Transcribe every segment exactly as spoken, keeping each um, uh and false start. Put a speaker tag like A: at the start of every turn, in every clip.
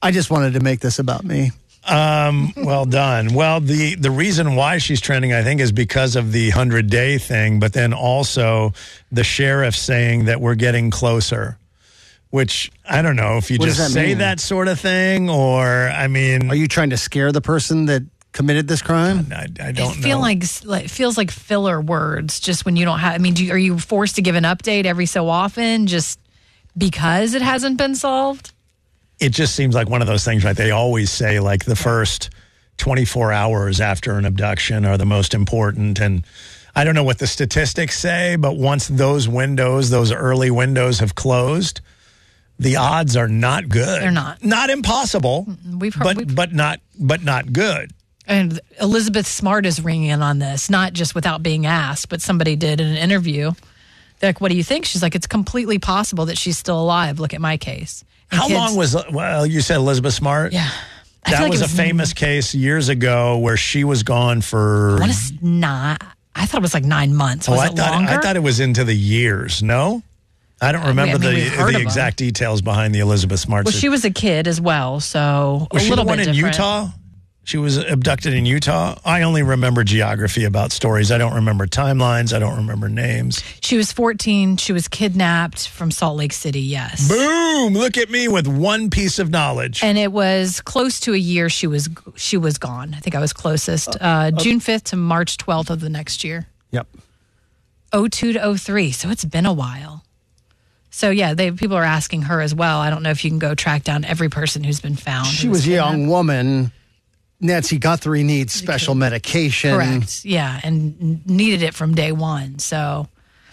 A: I just wanted to make this about me.
B: Um, well done. Well, the, the reason why she's trending, I think, is because of the hundred-day thing, but then also the sheriff saying that we're getting closer, which I don't know if you
A: What does
B: just
A: that
B: say
A: mean?
B: that sort of thing or, I mean...
A: Are you trying to scare the person that committed this crime?
B: I, I don't
C: I feel
B: know.
C: like, like it feels like filler words just when you don't have, I mean, do you, are you forced to give an update every so often just because it hasn't been solved?
B: It just seems like one of those things, right? They always say like the first twenty-four hours after an abduction are the most important. And I don't know what the statistics say, but once those windows, those early windows have closed, the odds are not good.
C: They're not.
B: Not impossible,
C: We've heard,
B: but,
C: we've,
B: but not, but not good.
C: and Elizabeth Smart is ringing in on this, not just without being asked, but somebody did in an interview. They're like, what do you think? She's like, it's completely possible that she's still alive. Look at my case. And
B: How
C: kids-
B: long was, well, you said Elizabeth Smart?
C: Yeah. I
B: That
C: feel like
B: was
C: it
B: a famous case years ago where she was gone for...
C: I want to not. I thought it was like nine months.
B: Oh,
C: Was
B: I
C: it
B: thought,
C: longer?
B: I thought it was into the years. No? I don't remember
C: I mean,
B: the,
C: we've heard
B: the
C: of
B: exact details behind the Elizabeth Smart
C: Well,
B: situation.
C: she was a kid as well, so
B: Was
C: a
B: she
C: little
B: the one
C: bit
B: in
C: different.
B: Utah? She was abducted in Utah? I only remember geography about stories. I don't remember timelines. I don't remember names.
C: She was fourteen. She was kidnapped from Salt Lake City, yes.
B: Boom! Look at me with one piece of knowledge.
C: And it was close to a year she was she was gone. I think I was closest. Uh, June fifth to March twelfth of the next year.
A: Yep.
C: oh two to oh three, so it's been a while. So, yeah, they people are asking her as well. I don't know if you can go track down every person who's been found.
A: She
C: who
A: was a
C: kidnapped.
A: young woman. Nancy Guthrie needs special medication.
C: Correct. Yeah, and n- needed it from day one. So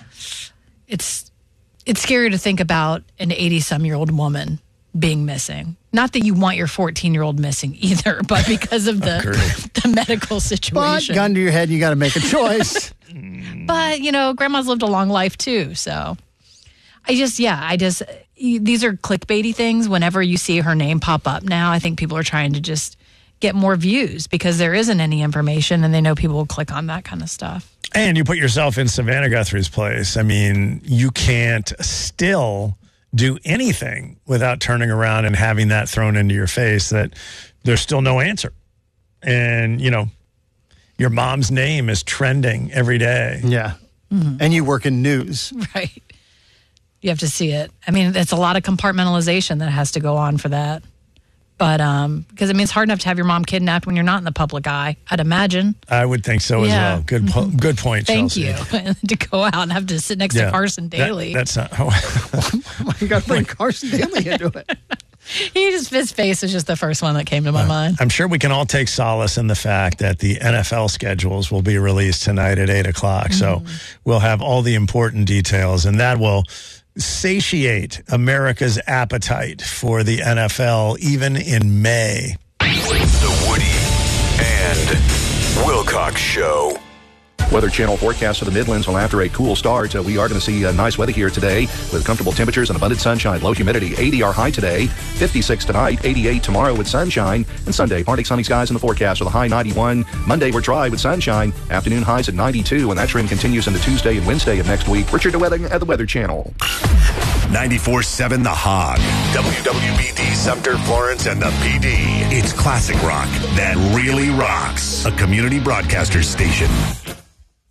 C: it's it's scary to think about an eighty-some-year-old woman being missing. Not that you want your fourteen-year-old missing either, but because of the, the medical
A: But
C: situation.
A: gun to your head, you got to make a choice.
C: But, you know, grandma's lived a long life too. So I just, yeah, I just, these are clickbaity things. Whenever you see her name pop up now, I think people are trying to just get more views because there isn't any information and they know people will click on that kind of stuff.
B: And you put yourself in Savannah Guthrie's place. I mean, you can't still do anything without turning around and having that thrown into your face that there's still no answer. And, you know, your mom's name is trending every day.
A: Yeah. Mm-hmm. And you work in news.
C: Right. You have to see it. I mean, it's a lot of compartmentalization that has to go on for that. But, um, because I mean, it's hard enough to have your mom kidnapped when you're not in the public eye, I'd imagine.
B: I would think so as
C: Yeah.
B: well. Good, po- good point,
C: Thank
B: Chelsea.
C: you. To go out and have to sit next
B: Yeah.
C: to Carson
B: That-
C: Daly.
B: that's not. Oh.
A: You got to bring Carson Daly into it.
C: he just, his face is just the first one that came to my mind.
B: I'm sure we can all take solace in the fact that the N F L schedules will be released tonight at eight o'clock.
C: Mm-hmm.
B: So we'll have all the important details, and that will satiate America's appetite for the N F L even in May.
D: The Woody and Wilcox Show.
E: Weather Channel forecast for the Midlands. Well, after a cool start, uh, we are going to see uh, nice weather here today with comfortable temperatures and abundant sunshine. Low humidity, eighty our high today, fifty-six tonight, eighty-eight tomorrow with sunshine. And Sunday, partly sunny skies in the forecast with a high ninety-one. Monday, we're dry with sunshine. Afternoon highs at ninety-two, and that trend continues into Tuesday and Wednesday of next week. Richard DeWetting at the Weather Channel.
D: ninety-four point seven The Hog. W W B D, Sumter, Florence, and the P D. It's classic rock that really rocks. A community broadcaster station.